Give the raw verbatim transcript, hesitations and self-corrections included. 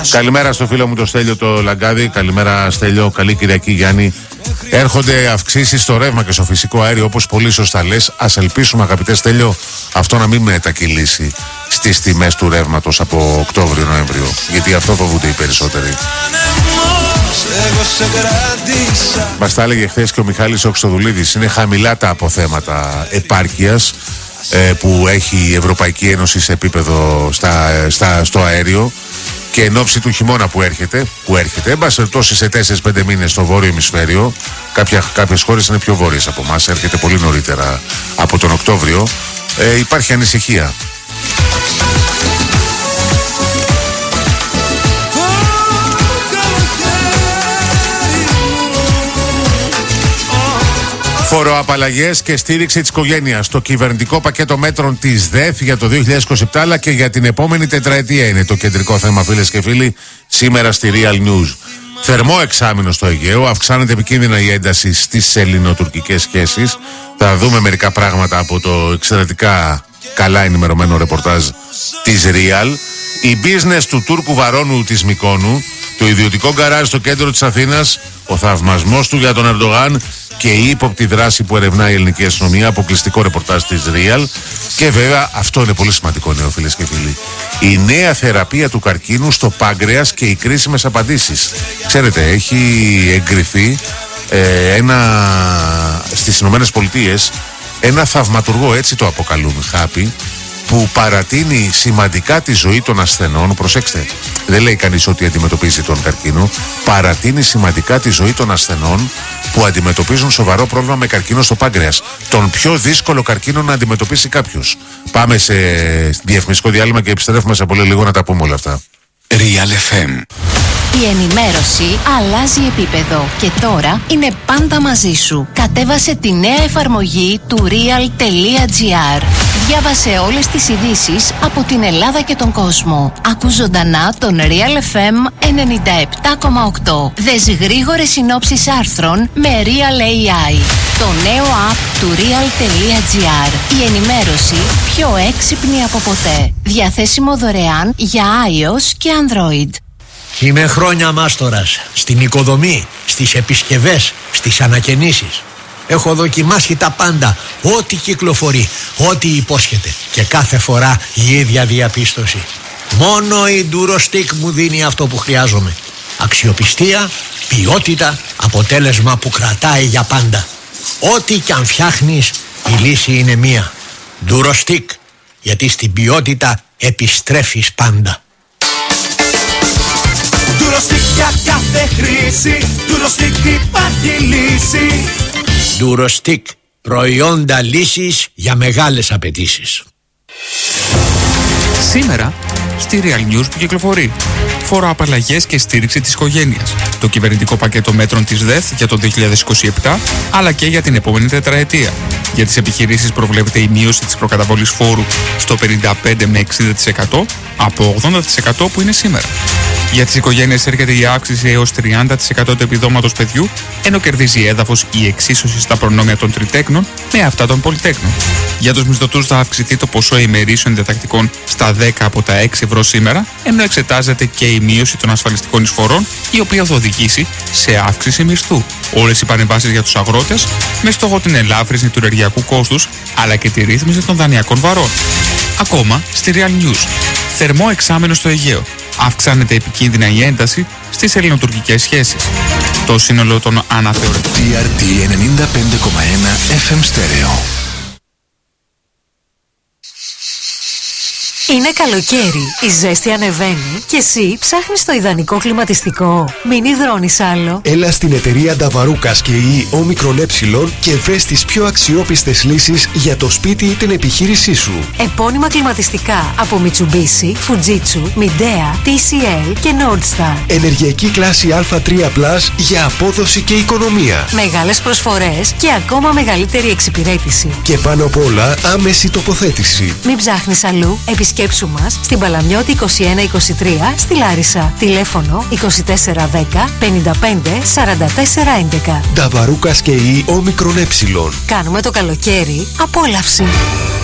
Καλημέρα στο φίλο μου το Στέλιο το Λαγκάδι. Καλημέρα Στέλιο, καλή Κυριακή Γιάννη. Έρχονται αυξήσεις στο ρεύμα και στο φυσικό αέριο, όπως πολύ σωστά λες. Ας ελπίσουμε, αγαπητέ Στέλιο, αυτό να μην μετακυλήσει στις τιμές του ρεύματος από Οκτώβριο-Νοέμβριο, γιατί αυτό φοβούνται οι περισσότεροι. Μας τα έλεγε χθες και ο Μιχάλης Οξοδουλίδης. Είναι χαμηλά τα αποθέματα επάρκειας ε, που έχει η Ευρωπαϊκή Ένωση σε επίπεδο στα, στα, στο αέριο. Και εν ώψη του χειμώνα που έρχεται, που έρχεται, εμπασχετώσει σε τέσσερις πέντε μήνες στο βόρειο ημισφαίριο, κάποιες χώρες είναι πιο βόρειες από εμάς, έρχεται πολύ νωρίτερα από τον Οκτώβριο, ε, υπάρχει ανησυχία. Φοροαπαλλαγές και στήριξη της οικογένειας. Το κυβερνητικό πακέτο μέτρων της ΔΕΘ για το δύο χιλιάδες είκοσι επτά αλλά και για την επόμενη τετραετία είναι το κεντρικό θέμα, φίλες και φίλοι, σήμερα στη Real News. Θερμό εξάμηνο στο Αιγαίο, αυξάνεται επικίνδυνα η ένταση στις ελληνοτουρκικές σχέσεις. Θα δούμε μερικά πράγματα από το εξαιρετικά καλά ενημερωμένο ρεπορτάζ της Real. Η business του Τούρκου βαρώνου της Μυκόνου, το ιδιωτικό γκαράζ στο κέντρο της Αθήνας, ο θαυμασμός του για τον Ερντογάν και η ύποπτη δράση που ερευνά η ελληνική αστυνομία, αποκλειστικό ρεπορτάζ της Real. Και βέβαια, αυτό είναι πολύ σημαντικό νέο, φίλες και φίλοι, η νέα θεραπεία του καρκίνου στο πάγκρεας και οι κρίσιμες απαντήσεις. Ξέρετε, έχει εγκριθεί ε, ένα, στις Ηνωμένες Πολιτείες ένα θαυματουργό, έτσι το αποκαλούν, χάπι, που παρατείνει σημαντικά τη ζωή των ασθενών. Προσέξτε, δεν λέει κανείς ότι αντιμετωπίζει τον καρκίνο. Παρατείνει σημαντικά τη ζωή των ασθενών που αντιμετωπίζουν σοβαρό πρόβλημα με καρκίνο στο πάγκρεας. Τον πιο δύσκολο καρκίνο να αντιμετωπίσει κάποιος. Πάμε σε διαφημιστικό διάλειμμα και επιστρέφουμε σε πολύ λίγο να τα πούμε όλα αυτά. Real εφ εμ. Η ενημέρωση αλλάζει επίπεδο και τώρα είναι πάντα μαζί σου. Κατέβασε τη νέα εφαρμογή του real.gr. Διάβασε όλες τις ειδήσεις από την Ελλάδα και τον κόσμο. Ακού ζωντανά τον Real εφ εμ ενενήντα επτά κόμμα οκτώ. Δες γρήγορες συνόψεις άρθρων με Real έι άι. Το νέο app του real.gr. Η ενημέρωση πιο έξυπνη από ποτέ. Διαθέσιμο δωρεάν για iOS και Android. Είμαι χρόνια μάστορας στην οικοδομή, στις επισκευές, στις ανακαινήσεις. Έχω δοκιμάσει τα πάντα, ό,τι κυκλοφορεί, ό,τι υπόσχεται. Και κάθε φορά η ίδια διαπίστωση. Μόνο η Durostec μου δίνει αυτό που χρειάζομαι. Αξιοπιστία, ποιότητα, αποτέλεσμα που κρατάει για πάντα. Ό,τι κι αν φτιάχνεις, η λύση είναι μία. Durostec, γιατί στην ποιότητα επιστρέφεις πάντα. Durostec για κάθε χρήση, Durostec υπάρχει λύση. Durostec, προϊόντα λύσης για μεγάλες απαιτήσεις. Σήμερα, στη Real News που κυκλοφορεί, φοροαπαλλαγές και στήριξη της οικογένειας. Το κυβερνητικό πακέτο μέτρων της ΔΕΘ για το δύο χιλιάδες είκοσι επτά αλλά και για την επόμενη τετραετία. Για τις επιχειρήσεις προβλέπεται η μείωση της προκαταβολής φόρου στο πενήντα πέντε με εξήντα τοις εκατό από ογδόντα τοις εκατό που είναι σήμερα. Για τις οικογένειες έρχεται η αύξηση έως τριάντα τοις εκατό του επιδόματος παιδιού, ενώ κερδίζει έδαφος η εξίσωση στα προνόμια των τριτέκνων με αυτά των πολυτέκνων. Για τους μισθωτούς θα αυξηθεί το ποσό ημερήσεων διατακτικών στα δέκα από τα έξι ευρώ σήμερα, ενώ εξετάζεται και η μείωση των ασφαλιστικών εισφορών, η οποία θα οδηγήσει σε αύξηση μισθού. Όλες οι παρεμβάσεις για τους αγρότες, με στόχο την ελάφρυνση του ενεργειακού κόστους, αλλά και τη ρύθμιση των δανειακών βαρών. Ακόμα στη Real News. Θερμό εξάμηνο στο Αιγαίο. Αυξάνεται επικίνδυνα η ένταση στις ελληνοτουρκικές σχέσεις. Το σύνολο των αναθεωρητών. τι αρ τι ενενήντα πέντε κόμμα ένα εφ εμ στέρεο. Είναι καλοκαίρι, η ζέστη ανεβαίνει και εσύ ψάχνεις το ιδανικό κλιματιστικό. Μην υδρώνεις άλλο. Έλα στην εταιρεία Νταβαρούκας και η Όμικρον Ε και βρες τις πιο αξιόπιστες λύσεις για το σπίτι ή την επιχείρησή σου. Επώνυμα κλιματιστικά από Mitsubishi, Fujitsu, Midea, τι σι ελ και Nordstar. Ενεργειακή κλάση Α τρία πλας για απόδοση και οικονομία. Μεγάλες προσφορές και ακόμα μεγαλύτερη εξυπηρέτηση. Και πάνω απ' όλα άμεση τοποθέτηση. Μην ψάχνεις αλλού, επισκέψου μας στην Παλαμιώτη είκοσι ένα είκοσι τρία στη Λάρισα. Τηλέφωνο είκοσι τέσσερα δέκα πενήντα πέντε σαράντα τέσσερα έντεκα. Νταβαρούκας και η Όμικρον Ε. Κάνουμε το καλοκαίρι απόλαυση.